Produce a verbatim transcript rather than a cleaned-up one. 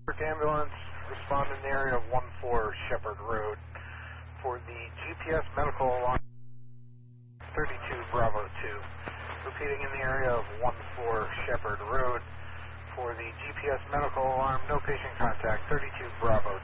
Ambulance, respond in the area of one four Shepherd Road for the G P S medical alarm thirty-two Bravo two. Repeating in the area of one four Shepherd Road for the G P S medical alarm, no patient contact, thirty-two Bravo